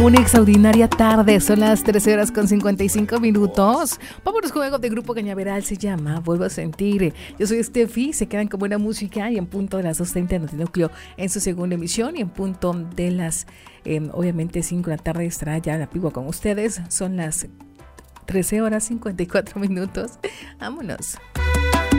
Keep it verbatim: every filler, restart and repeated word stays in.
Una extraordinaria tarde, son las trece horas con cincuenta y cinco minutos. Vámonos con algo de Grupo Cañaveral, se llama Vuelvo a Sentir. Yo soy Steffi, se quedan con buena música y en punto de las dos treinta en Notinúcleo en su segunda emisión y en punto de las, eh, obviamente cinco de la tarde estará ya la Pigua con ustedes. Son las trece horas cincuenta y cuatro minutos. Vámonos.